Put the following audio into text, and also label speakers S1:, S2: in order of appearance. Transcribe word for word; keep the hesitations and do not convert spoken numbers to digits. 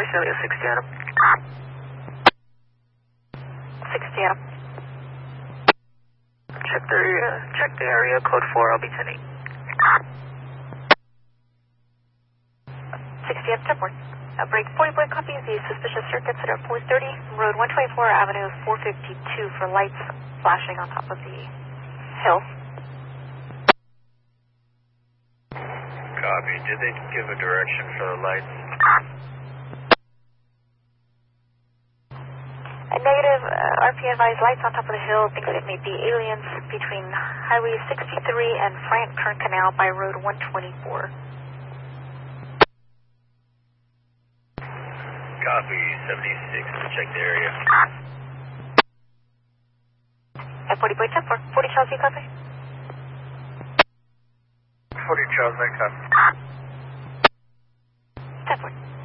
S1: Vice Elliot sixty Adam.
S2: sixty Adam.
S1: Check the area, check the area, code four, I'll be ten eight.
S2: sixty Adam, ten four. Uh, break forty point copy. The suspicious circuits at four thirty, Road one twenty-four, Avenue four fifty-two for lights flashing on top of the hill.
S3: Copy. Did they give a direction for the lights?
S2: A negative, uh, R P advised lights on top of the hill, thinks it may be aliens between Highway sixty-three and Frank Kern Canal by Road one twenty-four.
S3: Copy. seventy-six. Check the area.
S2: At forty point ten four. forty Charles, you copy?
S3: forty Charles, I copy.
S2: ten four.